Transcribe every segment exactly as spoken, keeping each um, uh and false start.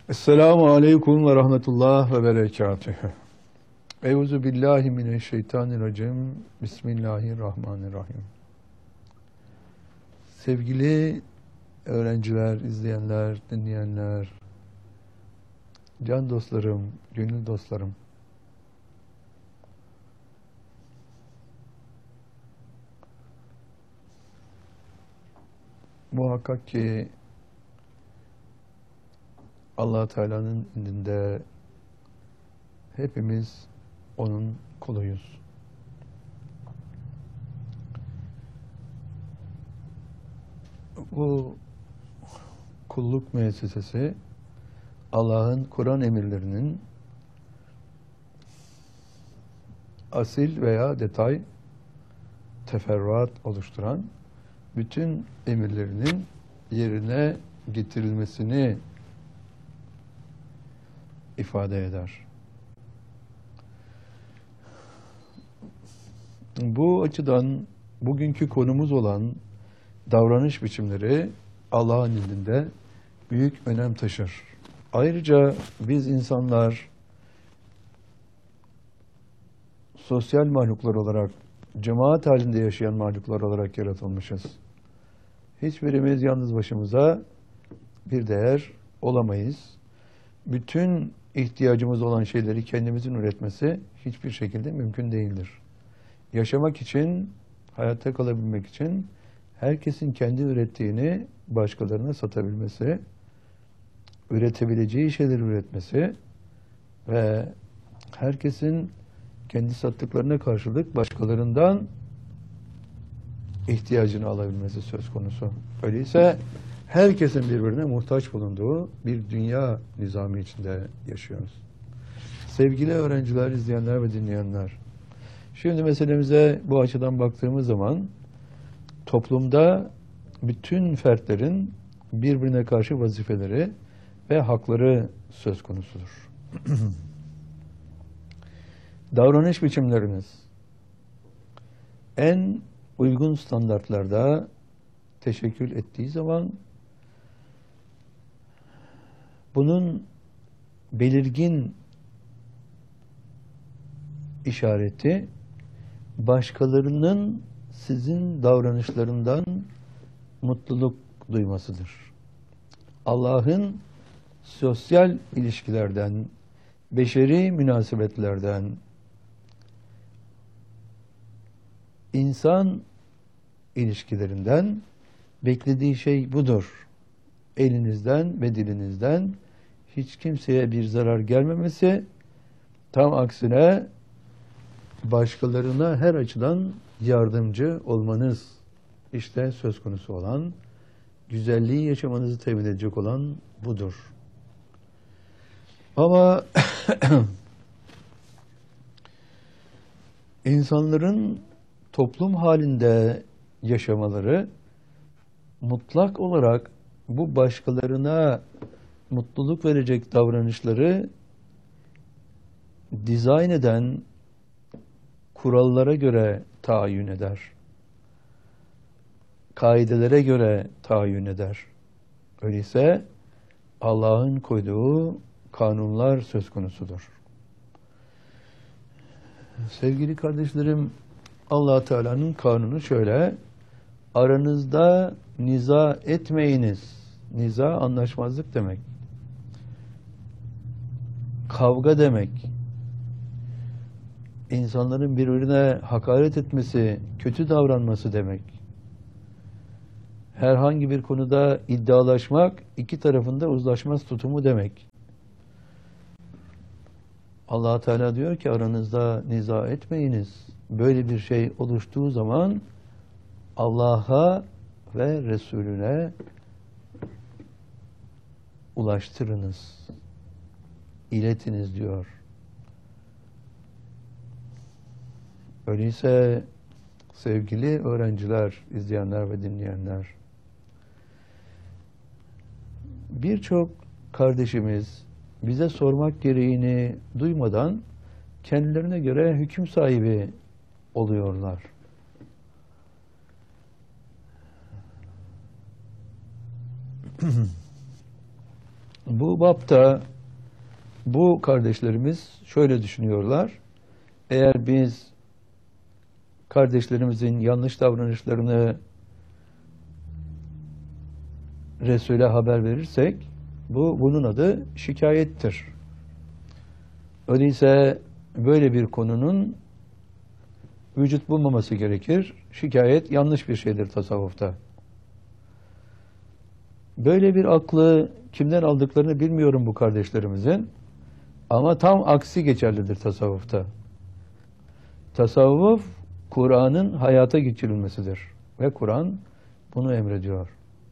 Esselamu Aleyküm ve Rahmetullah ve Berekatühü. Euzu billahi mineşşeytanirracim. Bismillahirrahmanirrahim. Sevgili öğrenciler, izleyenler, dinleyenler, can dostlarım, gönül dostlarım. Muhakkak ki Allah Teala'nın indinde hepimiz onun kuluyuz. Bu kulluk müessesesi Allah'ın Kur'an emirlerinin asil veya detay teferruat oluşturan bütün emirlerinin yerine getirilmesini ifade eder. Bu açıdan bugünkü konumuz olan davranış biçimleri Allah'ın indinde büyük önem taşır. Ayrıca biz insanlar sosyal mahluklar olarak, cemaat halinde yaşayan mahluklar olarak yaratılmışız. Hiçbirimiz yalnız başımıza bir değer olamayız. Bütün ihtiyacımız olan şeyleri kendimizin üretmesi hiçbir şekilde mümkün değildir. Yaşamak için, hayatta kalabilmek için herkesin kendi ürettiğini başkalarına satabilmesi, üretebileceği şeyleri üretmesi ve herkesin kendi sattıklarına karşılık başkalarından ihtiyacını alabilmesi söz konusu. Öyleyse herkesin birbirine muhtaç bulunduğu bir dünya nizamı içinde yaşıyoruz. Sevgili öğrenciler, izleyenler ve dinleyenler, şimdi meselemize bu açıdan baktığımız zaman toplumda bütün fertlerin birbirine karşı vazifeleri ve hakları söz konusudur. Davranış biçimlerimiz en uygun standartlarda teşekkül ettiği zaman bunun belirgin işareti başkalarının sizin davranışlarından mutluluk duymasıdır. Allah'ın sosyal ilişkilerden, beşeri münasebetlerden, insan ilişkilerinden beklediği şey budur. Elinizden ve dilinizden hiç kimseye bir zarar gelmemesi, tam aksine başkalarına her açıdan yardımcı olmanız, işte söz konusu olan, güzelliği yaşamanızı temin edecek olan budur. Ama insanların toplum halinde yaşamaları mutlak olarak bu başkalarına mutluluk verecek davranışları dizayn eden kurallara göre tayin eder. Kaidelere göre tayin eder. Öyleyse Allah'ın koyduğu kanunlar söz konusudur. Sevgili kardeşlerim, Allah Teala'nın kanunu şöyle: aranızda niza etmeyiniz. Niza anlaşmazlık demek. Kavga demek. İnsanların birbirine hakaret etmesi, kötü davranması demek. Herhangi bir konuda iddialaşmak, iki tarafında uzlaşmaz tutumu demek. Allah Teala diyor ki aranızda niza etmeyiniz. Böyle bir şey oluştuğu zaman Allah'a ve Resulüne ulaştırınız, iletiniz diyor. Öyleyse sevgili öğrenciler, izleyenler ve dinleyenler, birçok kardeşimiz bize sormak gereğini duymadan kendilerine göre hüküm sahibi oluyorlar. Bu bapta bu kardeşlerimiz şöyle düşünüyorlar. Eğer biz kardeşlerimizin yanlış davranışlarını Resul'e haber verirsek, bu bunun adı şikayettir. Öyleyse böyle bir konunun vücut bulmaması gerekir. Şikayet yanlış bir şeydir tasavvufta. Böyle bir aklı kimden aldıklarını bilmiyorum bu kardeşlerimizin. Ama tam aksi geçerlidir tasavvufta. Tasavvuf, Kur'an'ın hayata geçirilmesidir. Ve Kur'an bunu emrediyor.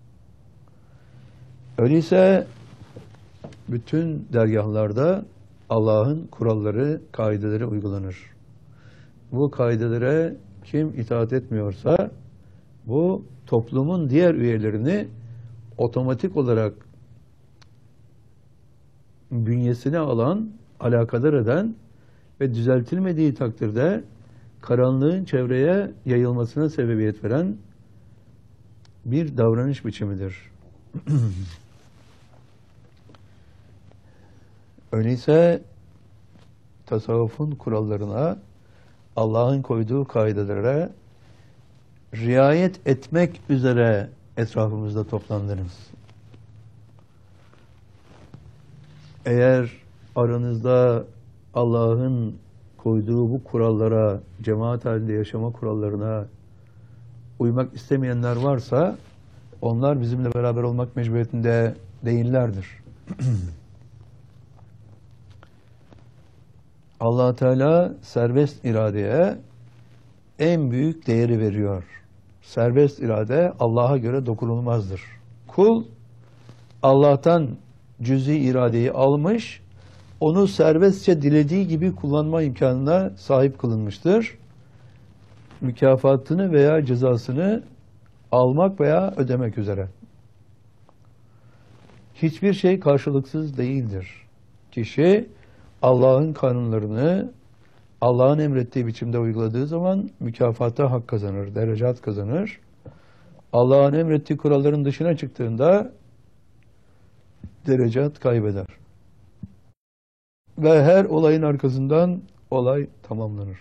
Öyleyse bütün dergahlarda Allah'ın kuralları, kaideleri uygulanır. Bu kaidelere kim itaat etmiyorsa, bu toplumun diğer üyelerini otomatik olarak bünyesine alan, alakadar eden ve düzeltilmediği takdirde karanlığın çevreye yayılmasına sebebiyet veren bir davranış biçimidir. Öyleyse tasavvufun kurallarına, Allah'ın koyduğu kaidelere riayet etmek üzere etrafımızda toplandınız. Eğer aranızda Allah'ın koyduğu bu kurallara, cemaat halinde yaşama kurallarına uymak istemeyenler varsa, onlar bizimle beraber olmak mecburiyetinde değillerdir. Allah Teala serbest iradeye en büyük değeri veriyor. Serbest irade Allah'a göre dokunulmazdır. Kul Allah'tan cüz'i iradeyi almış, onu serbestçe dilediği gibi kullanma imkanına sahip kılınmıştır. Mükafatını veya cezasını almak veya ödemek üzere. Hiçbir şey karşılıksız değildir. Kişi Allah'ın kanunlarını Allah'ın emrettiği biçimde uyguladığı zaman mükafata hak kazanır, derecat kazanır. Allah'ın emrettiği kuralların dışına çıktığında derecat kaybeder. Ve her olayın arkasından olay tamamlanır.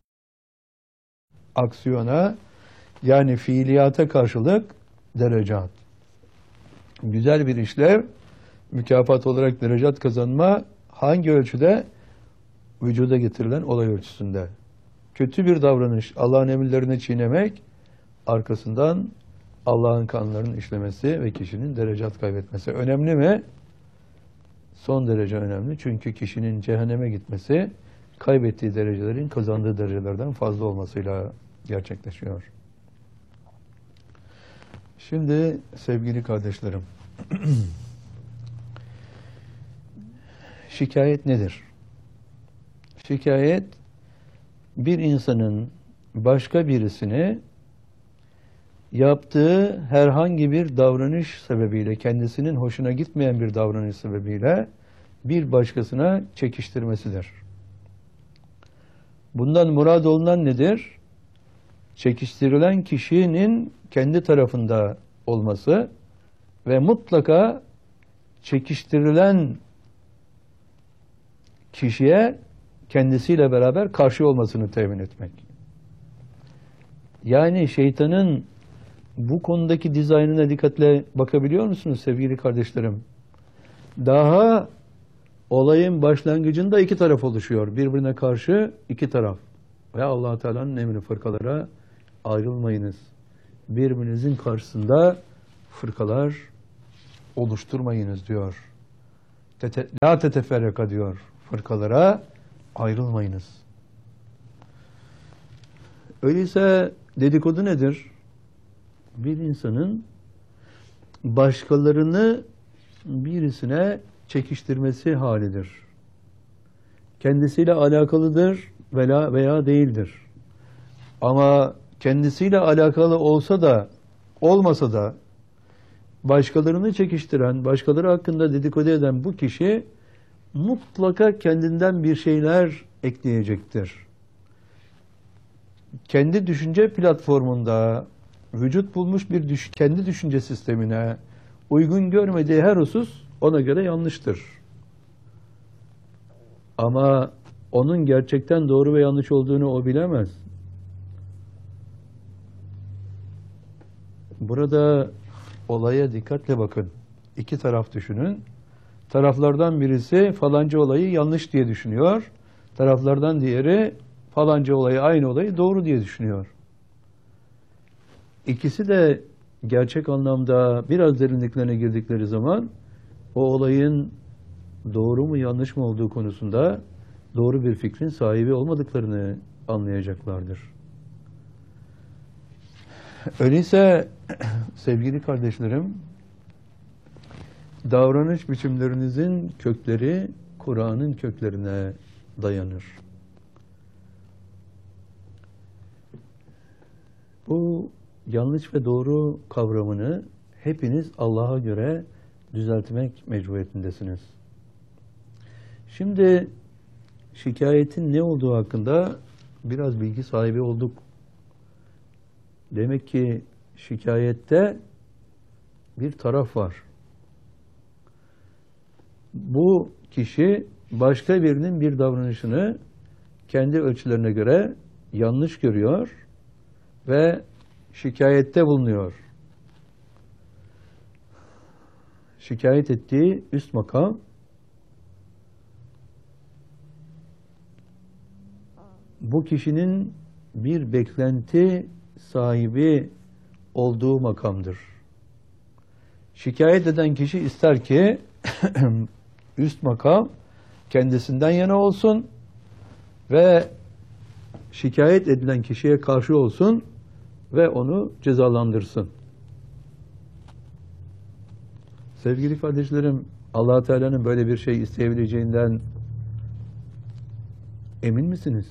Aksiyona, yani fiiliyata karşılık derecat. Güzel bir işlev, mükafat olarak derecat kazanma hangi ölçüde? Vücuda getirilen olay ölçüsünde. Kötü bir davranış, Allah'ın emirlerini çiğnemek, arkasından Allah'ın kanunlarının işlemesi ve kişinin derecat kaybetmesi. Önemli mi? Son derece önemli. Çünkü kişinin cehenneme gitmesi, kaybettiği derecelerin kazandığı derecelerden fazla olmasıyla gerçekleşiyor. Şimdi sevgili kardeşlerim, şikayet nedir? Şikayet, bir insanın başka birisini yaptığı herhangi bir davranış sebebiyle, kendisinin hoşuna gitmeyen bir davranış sebebiyle bir başkasına çekiştirmesidir. Bundan murad olunan nedir? Çekiştirilen kişinin kendi tarafında olması ve mutlaka çekiştirilen kişiye kendisiyle beraber karşı olmasını temin etmek. Yani şeytanın bu konudaki dizaynına dikkatle bakabiliyor musunuz sevgili kardeşlerim? Daha olayın başlangıcında iki taraf oluşuyor. Birbirine karşı iki taraf. Ve Allah Teala'nın emri fırkalara ayrılmayınız. Birbirinizin karşısında fırkalar oluşturmayınız diyor. Tete, la teteferreka diyor. Fırkalara ayrılmayınız. Öyleyse dedikodu nedir? Bir insanın başkalarını birisine çekiştirmesi halidir. Kendisiyle alakalıdır veya, veya değildir. Ama kendisiyle alakalı olsa da olmasa da başkalarını çekiştiren, başkaları hakkında dedikodu eden bu kişi mutlaka kendinden bir şeyler ekleyecektir. Kendi düşünce platformunda vücut bulmuş bir düş kendi düşünce sistemine uygun görmediği her husus ona göre yanlıştır. Ama onun gerçekten doğru ve yanlış olduğunu o bilemez. Burada olaya dikkatle bakın. İki taraf düşünün. Taraflardan birisi falanca olayı yanlış diye düşünüyor. Taraflardan diğeri falanca olayı, aynı olayı doğru diye düşünüyor. İkisi de gerçek anlamda biraz derinliklerine girdikleri zaman o olayın doğru mu yanlış mı olduğu konusunda doğru bir fikrin sahibi olmadıklarını anlayacaklardır. Öyleyse sevgili kardeşlerim, davranış biçimlerinizin kökleri Kur'an'ın köklerine dayanır. Bu yanlış ve doğru kavramını hepiniz Allah'a göre düzeltmek mecburiyetindesiniz. Şimdi şikayetin ne olduğu hakkında biraz bilgi sahibi olduk. Demek ki şikayette bir taraf var. Bu kişi başka birinin bir davranışını kendi ölçülerine göre yanlış görüyor ve şikayette bulunuyor. Şikayet ettiği üst makam bu kişinin bir beklenti sahibi olduğu makamdır. Şikayet eden kişi ister ki üst makam kendisinden yana olsun ve şikayet edilen kişiye karşı olsun ve onu cezalandırsın. Sevgili kardeşlerim, Allah Teala'nın böyle bir şey isteyebileceğinden emin misiniz?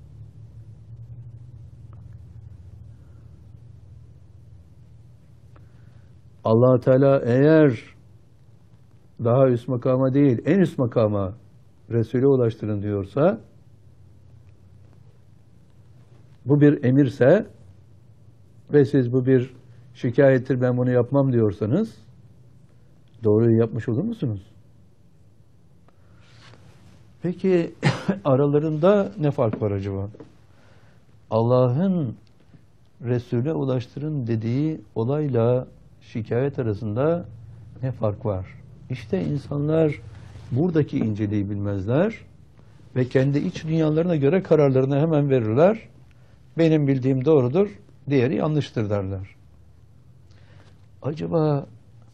Allah Teala eğer daha üst makama değil, en üst makama Resul'e ulaştırın diyorsa, bu bir emirse ve siz bu bir şikayettir, ben bunu yapmam diyorsanız, doğruyu yapmış olur musunuz? Peki aralarında ne fark var acaba? Allah'ın Resul'e ulaştırın dediği olayla şikayet arasında ne fark var? İşte insanlar buradaki inceliği bilmezler ve kendi iç dünyalarına göre kararlarını hemen verirler. Benim bildiğim doğrudur, diğeri yanlıştır derler. Acaba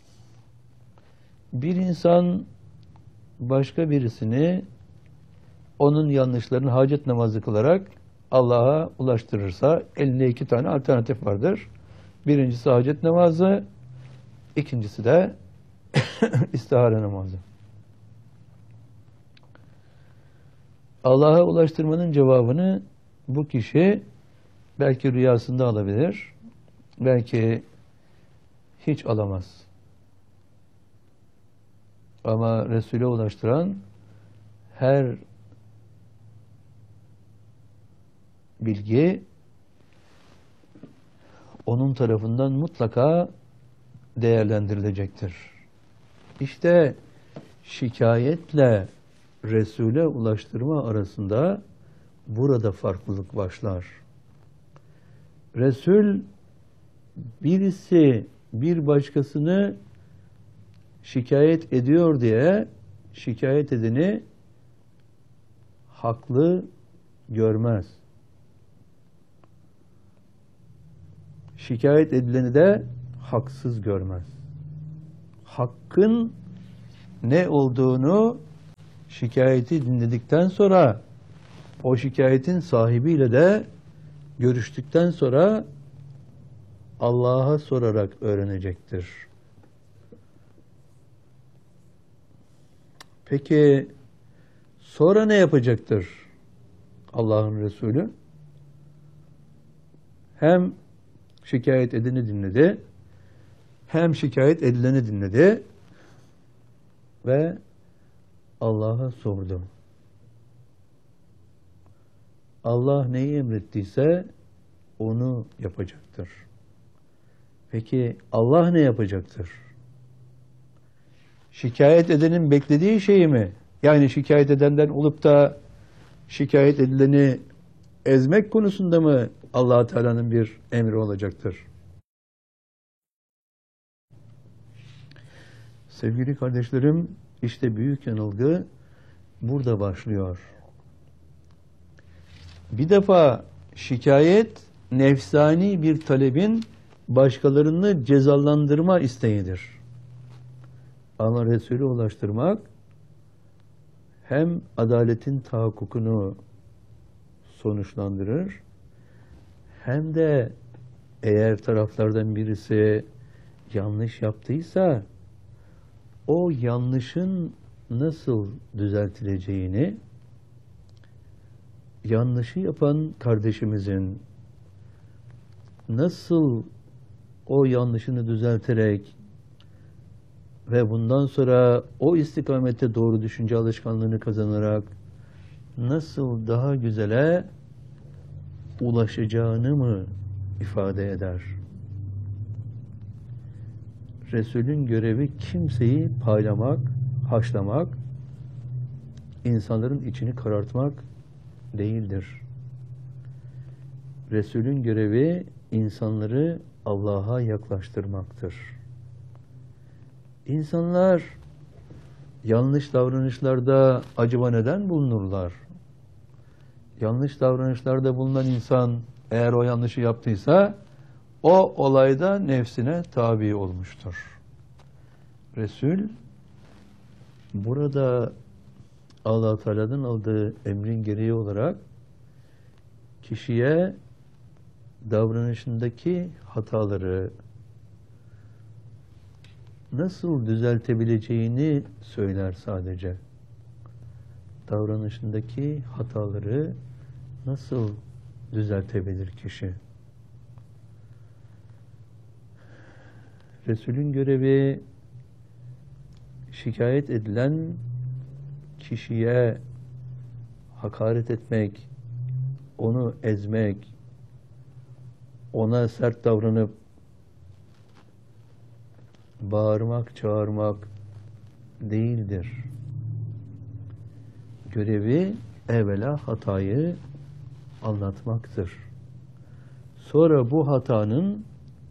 bir insan başka birisini onun yanlışlarını hacet namazı kılarak Allah'a ulaştırırsa elinde iki tane alternatif vardır. Birincisi hacet namazı, ikincisi de istihare namazı. Allah'a ulaştırmanın cevabını bu kişi belki rüyasında alabilir, belki hiç alamaz. Ama Resul'e ulaştıran her bilgi onun tarafından mutlaka değerlendirilecektir. İşte şikayetle Resul'e ulaştırma arasında burada farklılık başlar. Resul birisi bir başkasını şikayet ediyor diye şikayet edeni haklı görmez. Şikayet edileni de haksız görmez. Hakkın ne olduğunu şikayeti dinledikten sonra o şikayetin sahibiyle de görüştükten sonra Allah'a sorarak öğrenecektir. Peki sonra ne yapacaktır Allah'ın Resulü? Hem şikayet edeni dinledi, hem şikayet edileni dinledi ve Allah'a sordu. Allah neyi emrettiyse onu yapacaktır. Peki Allah ne yapacaktır? şikayet edenin beklediği şeyi mi? Yani şikayet edenden olup da şikayet edileni ezmek konusunda mı Allah Teala'nın bir emri olacaktır? Sevgili kardeşlerim, işte büyük yanılgı burada başlıyor. Bir defa şikayet nefsani bir talebin başkalarını cezalandırma isteğidir. Ama Resul'e ulaştırmak hem adaletin tahakkukunu sonuçlandırır, hem de eğer taraflardan birisi yanlış yaptıysa o yanlışın nasıl düzeltileceğini, yanlışı yapan kardeşimizin nasıl o yanlışını düzelterek ve bundan sonra o istikamette doğru düşünce alışkanlığını kazanarak nasıl daha güzele ulaşacağını mı ifade eder? Resulün görevi kimseyi paylamak, haşlamak, insanların içini karartmak değildir. Resulün görevi insanları Allah'a yaklaştırmaktır. İnsanlar yanlış davranışlarda acaba neden bulunurlar? Yanlış davranışlarda bulunan insan eğer o yanlışı yaptıysa o olayda nefsine tabi olmuştur. Resul burada Allah-u Teala'dan aldığı emrin gereği olarak kişiye davranışındaki hataları nasıl düzeltebileceğini söyler sadece. Davranışındaki hataları nasıl düzeltebilir kişi? Resulün görevi şikayet edilen kişiye hakaret etmek, onu ezmek, ona sert davranıp bağırmak, çağırmak değildir. Görevi evvela hatayı anlatmaktır. Sonra bu hatanın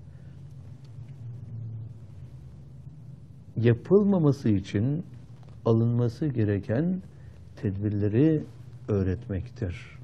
yapılmaması için alınması gereken tedbirleri öğretmektir.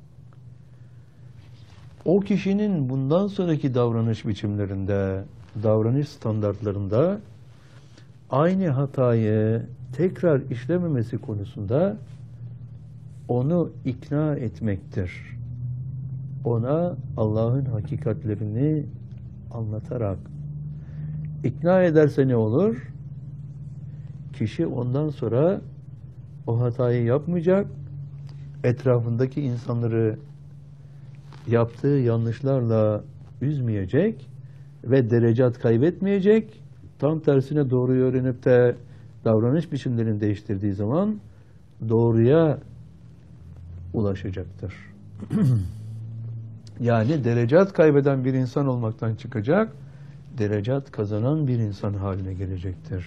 O kişinin bundan sonraki davranış biçimlerinde, davranış standartlarında aynı hatayı tekrar işlememesi konusunda onu ikna etmektir. Ona Allah'ın hakikatlerini anlatarak ikna ederse ne olur? Kişi ondan sonra o hatayı yapmayacak, etrafındaki insanları yaptığı yanlışlarla üzmeyecek ve derecat kaybetmeyecek. Tam tersine doğruyu öğrenip de davranış biçimlerini değiştirdiği zaman doğruya ulaşacaktır. Yani derecat kaybeden bir insan olmaktan çıkacak, derecat kazanan bir insan haline gelecektir.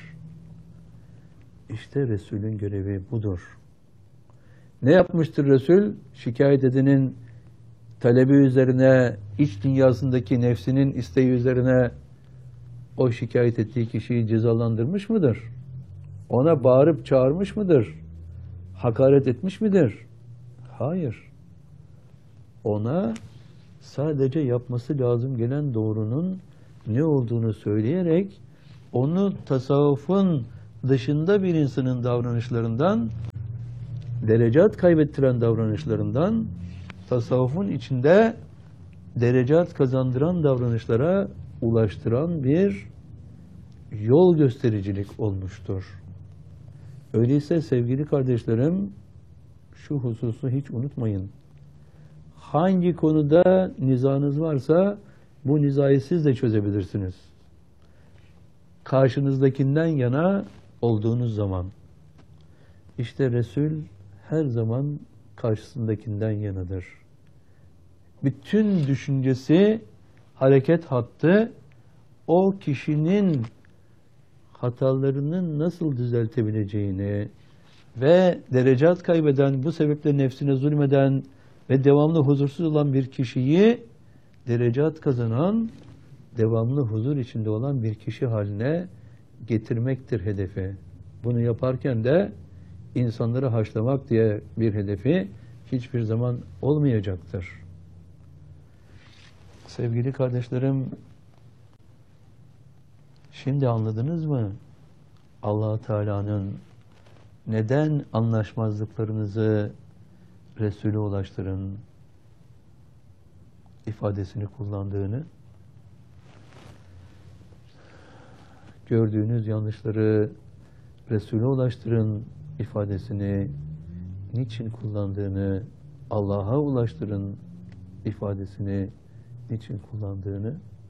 İşte Resul'ün görevi budur. Ne yapmıştır Resul? Şikayet edenin talebi üzerine, iç dünyasındaki nefsinin isteği üzerine o şikayet ettiği kişiyi cezalandırmış mıdır? Ona bağırıp çağırmış mıdır? Hakaret etmiş midir? Hayır. Ona sadece yapması lazım gelen doğrunun ne olduğunu söyleyerek onu tasavvufun dışında bir insanın davranışlarından, derecat kaybettiren davranışlarından, tasavvufun içinde derecat kazandıran davranışlara ulaştıran bir yol göstericilik olmuştur. Öyleyse sevgili kardeşlerim, şu hususu hiç unutmayın. Hangi konuda nizanız varsa bu nizayı siz de çözebilirsiniz. Karşınızdakinden yana olduğunuz zaman. İşte Resul her zaman karşısındakinden yanadır. Bütün düşüncesi, hareket hattı o kişinin hatalarını nasıl düzeltebileceğini ve derecat kaybeden, bu sebeple nefsine zulmeden ve devamlı huzursuz olan bir kişiyi derecat kazanan, devamlı huzur içinde olan bir kişi haline getirmektir hedefi. Bunu yaparken de insanları haşlamak diye bir hedefi hiçbir zaman olmayacaktır. Sevgili kardeşlerim, şimdi anladınız mı? Allah Teala'nın neden anlaşmazlıklarınızı Resul'e ulaştırın ifadesini kullandığını, gördüğünüz yanlışları Resul'e ulaştırın ifadesini niçin kullandığını, Allah'a ulaştırın ifadesini niçin kullandığını,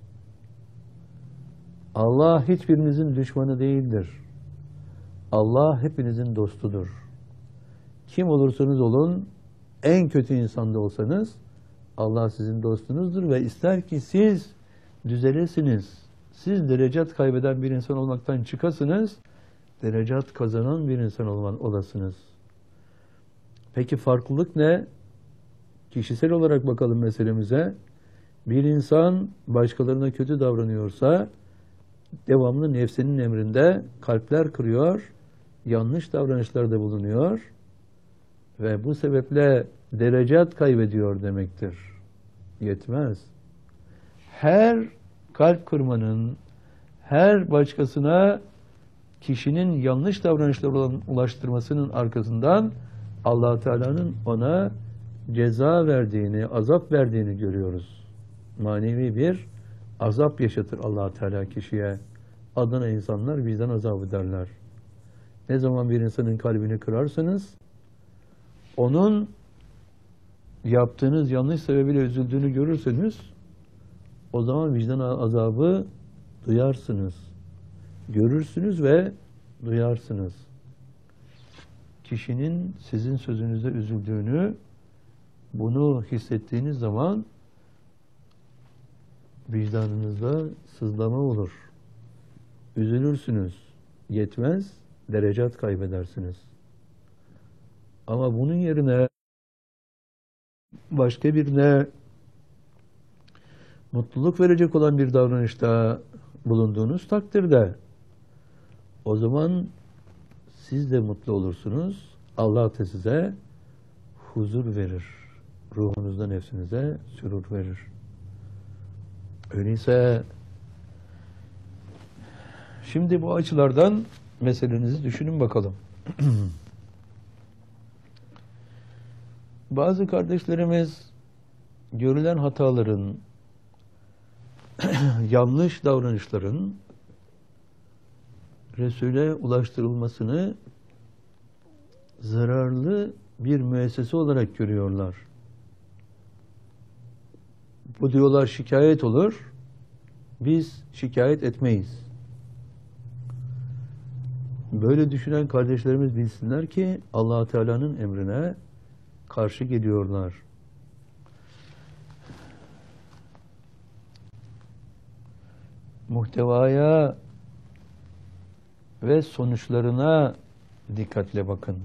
Allah hiçbirinizin düşmanı değildir. Allah hepinizin dostudur. Kim olursanız olun, en kötü insanda olsanız, Allah sizin dostunuzdur ve ister ki siz düzelesiniz. Siz derecat kaybeden bir insan olmaktan çıkasınız, derecat kazanan bir insan olman olasınız. Peki farklılık ne? Kişisel olarak bakalım meselemize. Bir insan başkalarına kötü davranıyorsa, devamlı nefsinin emrinde kalpler kırıyor, yanlış davranışlarda bulunuyor ve bu sebeple derecat kaybediyor demektir. Yetmez. Her kalp kırmanın, her başkasına kişinin yanlış davranışlara ulaştırmasının arkasından Allah Teala'nın ona ceza verdiğini, azap verdiğini görüyoruz. Manevi bir azap yaşatır Allah Teala kişiye. Adına insanlar vicdan azabı derler. Ne zaman bir insanın kalbini kırarsanız, onun yaptığınız yanlış sebebiyle üzüldüğünü görürseniz, o zaman vicdan azabı duyarsınız. Görürsünüz ve duyarsınız. Kişinin sizin sözünüze üzüldüğünü, bunu hissettiğiniz zaman vicdanınızda sızlama olur. Üzülürsünüz. Yetmez, derecat kaybedersiniz. Ama bunun yerine başka birine mutluluk verecek olan bir davranışta bulunduğunuz takdirde, o zaman siz de mutlu olursunuz. Allah da size huzur verir. Ruhunuzda, nefsinize sürur verir. Öyleyse şimdi bu açılardan meselenizi düşünün bakalım. Bazı kardeşlerimiz görülen hataların, yanlış davranışların Resul'e ulaştırılmasını zararlı bir müessese olarak görüyorlar. Bu diyorlar şikayet olur, biz şikayet etmeyiz. Böyle düşünen kardeşlerimiz bilsinler ki Allah Teala'nın emrine karşı geliyorlar. Muhtevaya ve sonuçlarına dikkatle bakın.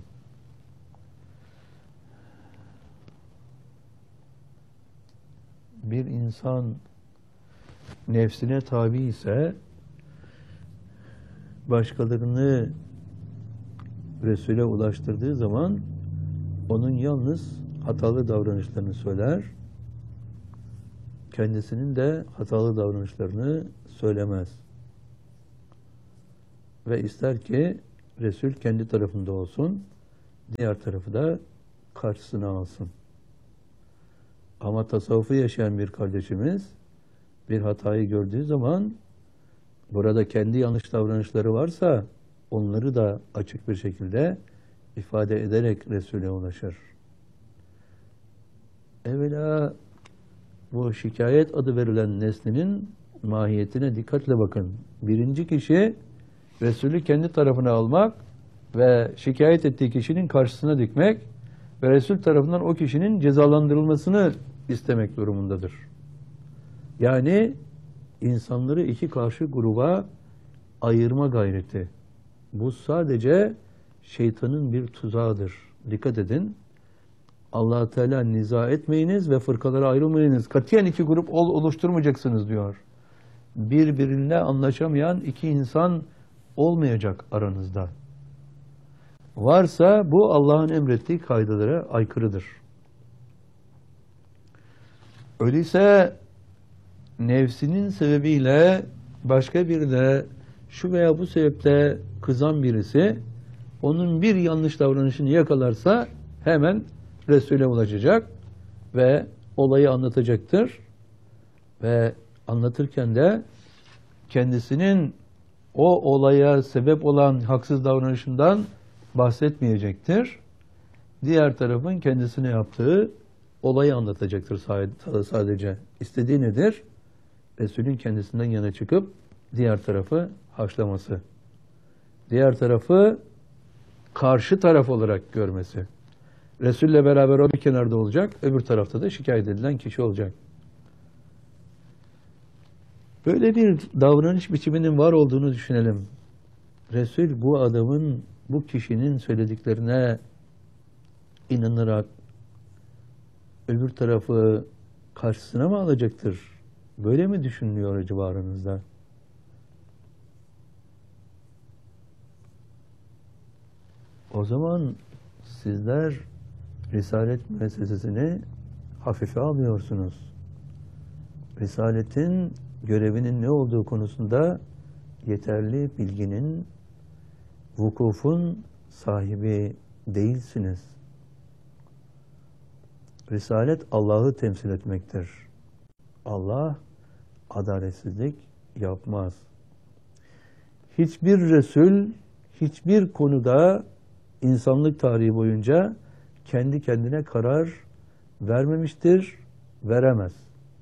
Bir insan nefsine tabi ise başkalarını Resul'e ulaştırdığı zaman onun yalnız hatalı davranışlarını söyler, kendisinin de hatalı davranışlarını söylemez. Ve ister ki Resul kendi tarafında olsun, diğer tarafı da karşısına alsın. Ama tasavvufu yaşayan bir kardeşimiz bir hatayı gördüğü zaman burada kendi yanlış davranışları varsa onları da açık bir şekilde ifade ederek Resul'e ulaşır. Evvela bu şikayet adı verilen nesnenin mahiyetine dikkatle bakın. Birinci kişi Resul'ü kendi tarafına almak ve şikayet ettiği kişinin karşısına dikmek ve Resul tarafından o kişinin cezalandırılmasını istemek durumundadır. Yani insanları iki karşı gruba ayırma gayreti. Bu sadece şeytanın bir tuzağıdır. Dikkat edin. Allah Teala niza etmeyiniz ve fırkalara ayrılmayınız. Katiyen iki grup ol, oluşturmayacaksınız diyor. Birbiriyle anlaşamayan iki insan olmayacak aranızda. Varsa bu Allah'ın emrettiği kaidelere aykırıdır. Öyleyse nefsinin sebebiyle başka birine şu veya bu sebeple kızan birisi onun bir yanlış davranışını yakalarsa hemen Resul'e ulaşacak ve olayı anlatacaktır. Ve anlatırken de kendisinin o olaya sebep olan haksız davranışından bahsetmeyecektir. Diğer tarafın kendisine yaptığı olayı anlatacaktır sadece. İstediği nedir? Resul'ün kendisinden yana çıkıp diğer tarafı haşlaması. Diğer tarafı karşı taraf olarak görmesi. Resul'le beraber o bir kenarda olacak, öbür tarafta da şikayet edilen kişi olacak. Böyle bir davranış biçiminin var olduğunu düşünelim. Resul bu adamın, bu kişinin söylediklerine inanarak öbür tarafı karşısına mı alacaktır? Böyle mi düşünülüyor acaba aranızda? O zaman sizler Risalet müessesesini hafife almıyorsunuz. Risaletin görevinin ne olduğu konusunda yeterli bilginin, vukufun sahibi değilsiniz. Risalet Allah'ı temsil etmektir. Allah adaletsizlik yapmaz. Hiçbir Resul, hiçbir konuda insanlık tarihi boyunca kendi kendine karar vermemiştir, veremez.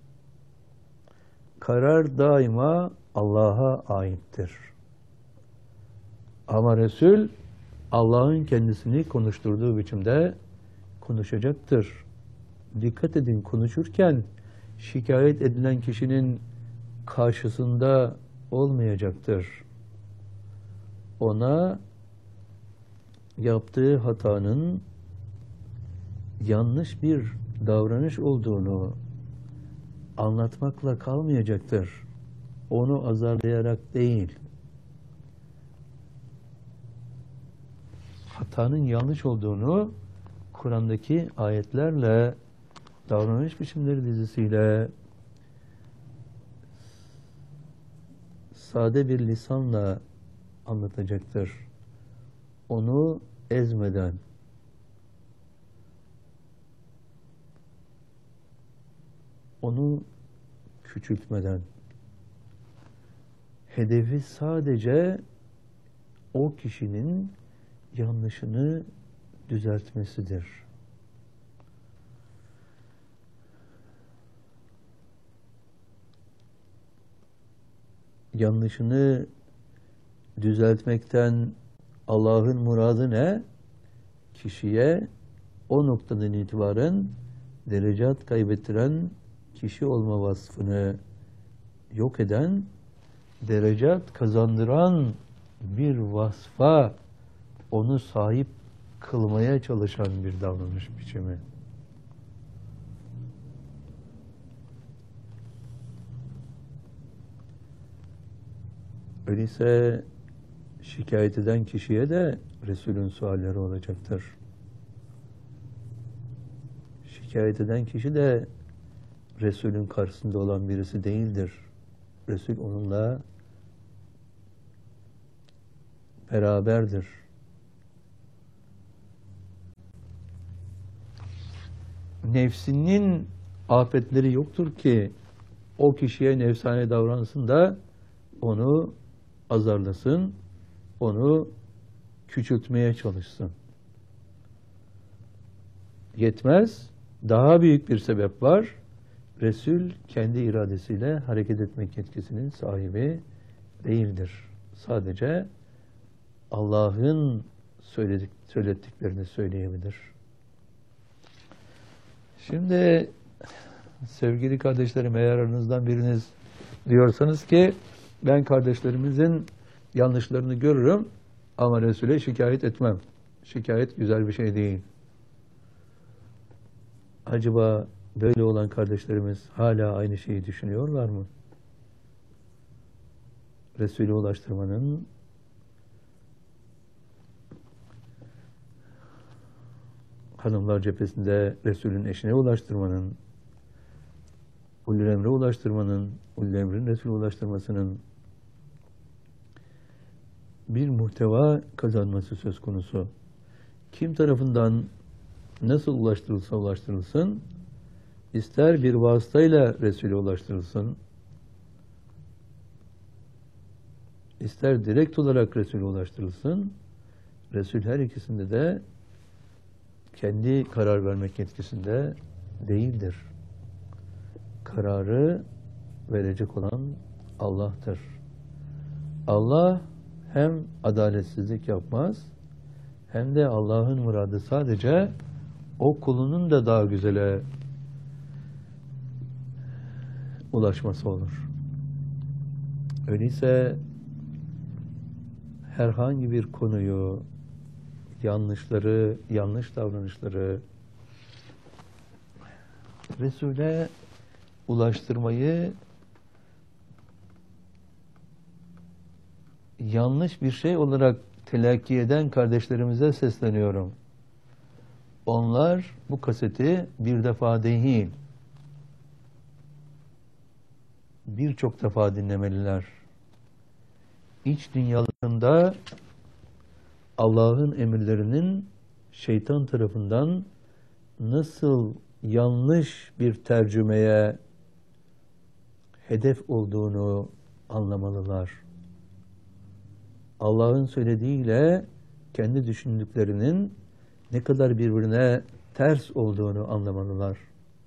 Karar daima Allah'a aittir. Ama Resul, Allah'ın kendisini konuşturduğu biçimde konuşacaktır. Dikkat edin, konuşurken şikayet edilen kişinin karşısında olmayacaktır. Ona yaptığı hatanın yanlış bir davranış olduğunu anlatmakla kalmayacaktır. Onu azarlayarak değil, hatanın yanlış olduğunu Kur'an'daki ayetlerle, davranış biçimleri dizisiyle, sade bir lisanla anlatacaktır. Onu ezmeden, onu küçültmeden, hedefi sadece o kişinin yanlışını düzeltmesidir. Yanlışını düzeltmekten Allah'ın muradı ne? Kişiye o noktadan itibaren derecat kaybettiren kişi olma vasfını yok eden, derecat kazandıran bir vasfa onu sahip kılmaya çalışan bir davranış biçimi. Öyleyse şikayet eden kişiye de Resul'ün sualleri olacaktır. Şikayet eden kişi de Resul'ün karşısında olan birisi değildir. Resul onunla beraberdir. Nefsinin afetleri yoktur ki o kişiye nefsane davransın da onu azarlasın, onu küçültmeye çalışsın. Yetmez, daha büyük bir sebep var. Resul kendi iradesiyle hareket etmek yetkisinin sahibi değildir. Sadece Allah'ın söyledik, söylettiklerini söyleyebilir. Şimdi sevgili kardeşlerim, eğer aranızdan biriniz diyorsanız ki ben kardeşlerimizin Yanlışlarını görürüm ama Resul'e şikayet etmem. Şikayet güzel bir şey değil. Acaba böyle olan kardeşlerimiz hala aynı şeyi düşünüyorlar mı? Resul'e ulaştırmanın hanımlar cephesinde Resul'ün eşine ulaştırmanın, ulul emre ulaştırmanın, ulul emrin Resul'e ulaştırmasının bir muhteva kazanması söz konusu. Kim tarafından nasıl ulaştırılsa ulaştırılsın, ister bir vasıtayla Resul'e ulaştırılsın, ister direkt olarak Resul'e ulaştırılsın, Resul her ikisinde de kendi karar vermek yetkisinde değildir. Kararı verecek olan Allah'tır. Allah hem adaletsizlik yapmaz, hem de Allah'ın muradı sadece o kulunun da daha güzele ulaşması olur. Öyleyse herhangi bir konuyu, yanlışları, yanlış davranışları Resul'e ulaştırmayı yanlış bir şey olarak telakki eden kardeşlerimize sesleniyorum. Onlar bu kaseti bir defa değil, birçok defa dinlemeliler. İç dünyalarında Allah'ın emirlerinin şeytan tarafından nasıl yanlış bir tercümeye hedef olduğunu anlamalılar. Allah'ın söylediğiyle kendi düşündüklerinin ne kadar birbirine ters olduğunu anlamalılar.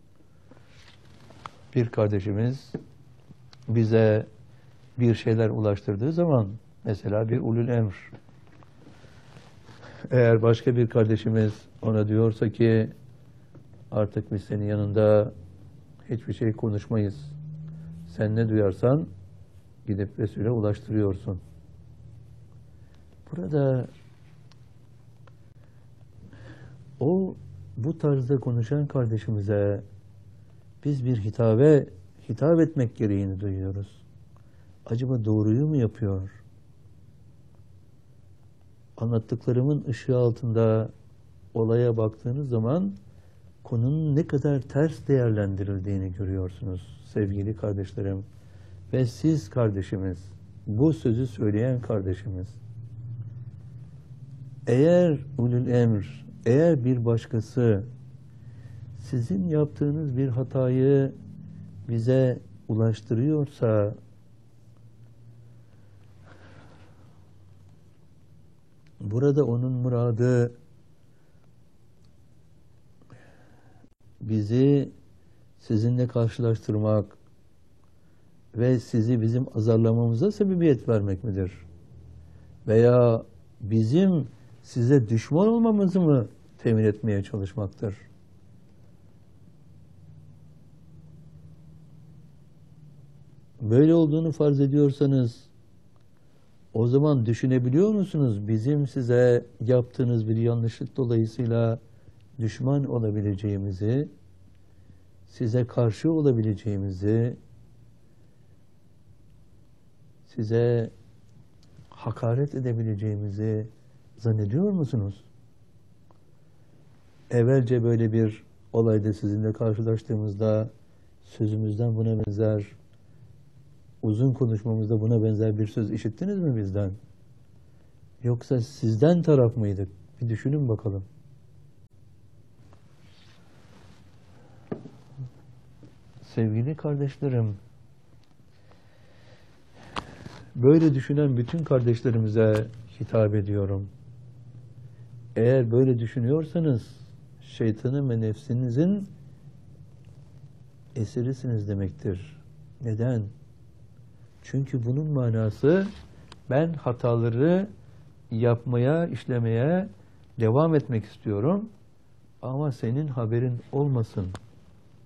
Bir kardeşimiz bize bir şeyler ulaştırdığı zaman, mesela bir ulul emr, eğer başka bir kardeşimiz ona diyorsa ki artık biz senin yanında hiçbir şey konuşmayız, sen ne duyarsan gidip Resul'e ulaştırıyorsun. Burada o bu tarzda konuşan kardeşimize biz bir hitabe hitap etmek gereğini duyuyoruz. Acaba doğruyu mu yapıyor? Anlattıklarımın ışığı altında olaya baktığınız zaman konunun ne kadar ters değerlendirildiğini görüyorsunuz sevgili kardeşlerim. Ve siz kardeşimiz, bu sözü söyleyen kardeşimiz, eğer ulul emr, eğer bir başkası sizin yaptığınız bir hatayı bize ulaştırıyorsa, burada onun muradı bizi sizinle karşılaştırmak ve sizi bizim azarlamamıza sebebiyet vermek midir? Veya bizim size düşman olmamızı mı temin etmeye çalışmaktır? Böyle olduğunu farz ediyorsanız, o zaman düşünebiliyor musunuz bizim size yaptığınız bir yanlışlık dolayısıyla düşman olabileceğimizi, size karşı olabileceğimizi, size hakaret edebileceğimizi zannediyor musunuz? Evvelce böyle bir olayda sizinle karşılaştığımızda sözümüzden buna benzer, uzun konuşmamızda buna benzer bir söz işittiniz mi bizden? Yoksa sizden taraf mıydık? Bir düşünün bakalım. Sevgili kardeşlerim, böyle düşünen bütün kardeşlerimize hitap ediyorum. Eğer böyle düşünüyorsanız, şeytanın ve nefsinizin esirisiniz demektir. Neden? Çünkü bunun manası, ben hataları yapmaya, işlemeye devam etmek istiyorum ama senin haberin olmasın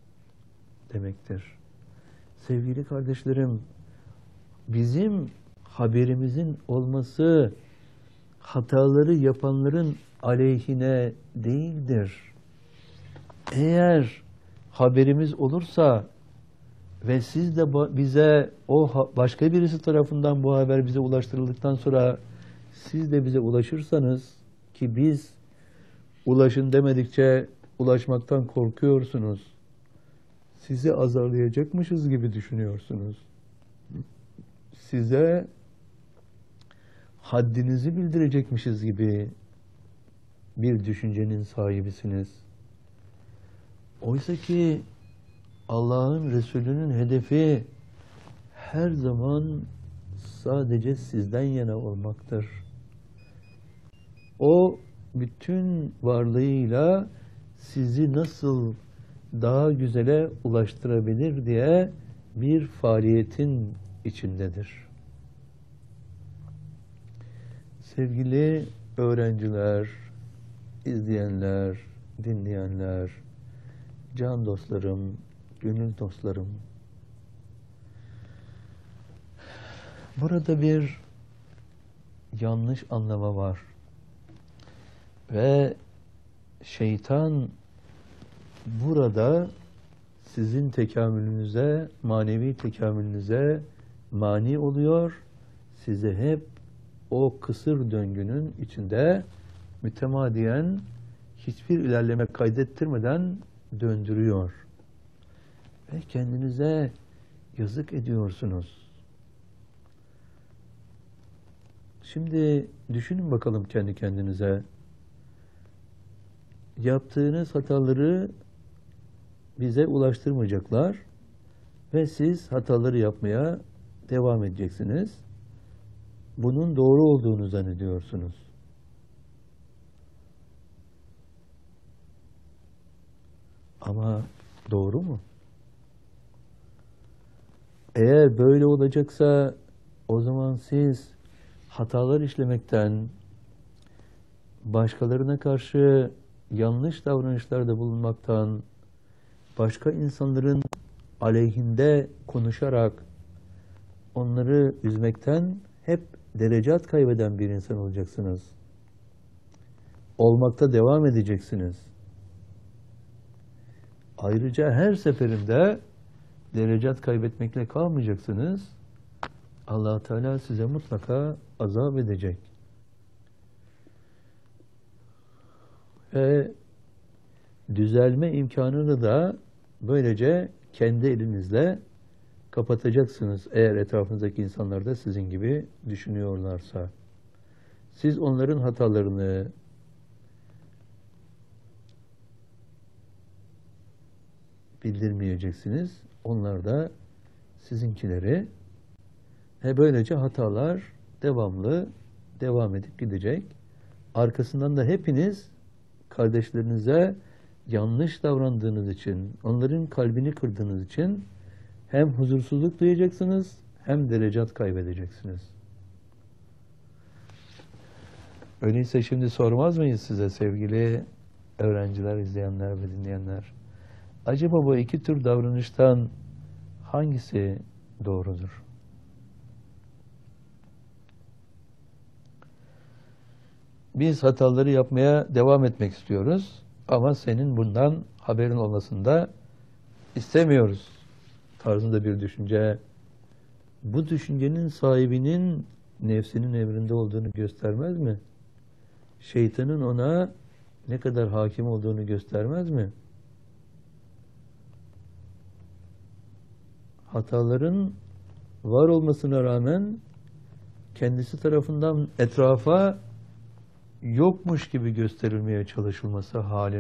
demektir. Sevgili kardeşlerim, bizim haberimizin olması hataları yapanların aleyhine değildir. Eğer haberimiz olursa ve siz de bize o başka birisi tarafından bu haber bize ulaştırıldıktan sonra siz de bize ulaşırsanız, ki biz ulaşın demedikçe ulaşmaktan korkuyorsunuz, sizi azarlayacakmışız gibi düşünüyorsunuz. Size haddinizi bildirecekmişiz gibi bir düşüncenin sahibisiniz. Oysa ki Allah'ın Resulü'nün hedefi her zaman sadece sizden yana olmaktır. O bütün varlığıyla sizi nasıl daha güzele ulaştırabilir diye bir faaliyetin içindedir. Sevgili öğrenciler, izleyenler, dinleyenler, can dostlarım, gönül dostlarım, burada bir yanlış anlama var ve şeytan burada sizin tekamülünüze, manevi tekamülünüze mani oluyor, sizi hep o kısır döngünün içinde mütemadiyen hiçbir ilerleme kaydettirmeden döndürüyor. Ve kendinize yazık ediyorsunuz. Şimdi düşünün bakalım kendi kendinize. Yaptığınız hataları bize ulaştırmayacaklar ve siz hataları yapmaya devam edeceksiniz. Bunun doğru olduğunu zannediyorsunuz. Ama doğru mu? Eğer böyle olacaksa o zaman siz hatalar işlemekten, başkalarına karşı yanlış davranışlarda bulunmaktan, başka insanların aleyhinde konuşarak onları üzmekten hep derecat kaybeden bir insan olacaksınız. Olmakta devam edeceksiniz. Ayrıca her seferinde derecat kaybetmekle kalmayacaksınız. Allah Teala size mutlaka azap edecek. Ve düzelme imkanını da böylece kendi elinizle kapatacaksınız. Eğer etrafınızdaki insanlar da sizin gibi düşünüyorlarsa. Siz onların hatalarını bildirmeyeceksiniz. Onlar da sizinkileri. Ve böylece hatalar devamlı devam edip gidecek. Arkasından da hepiniz kardeşlerinize yanlış davrandığınız için, onların kalbini kırdığınız için hem huzursuzluk duyacaksınız hem derecat kaybedeceksiniz. Öyleyse şimdi sormaz mıyız size sevgili öğrenciler, izleyenler ve dinleyenler? Acaba bu iki tür davranıştan hangisi doğrudur? Biz hataları yapmaya devam etmek istiyoruz ama senin bundan haberin olmasını da istemiyoruz tarzında bir düşünce. Bu düşüncenin sahibinin nefsinin emrinde olduğunu göstermez mi? Şeytanın ona ne kadar hakim olduğunu göstermez mi? Hataların var olmasına rağmen kendisi tarafından etrafa yokmuş gibi gösterilmeye çalışılması halinde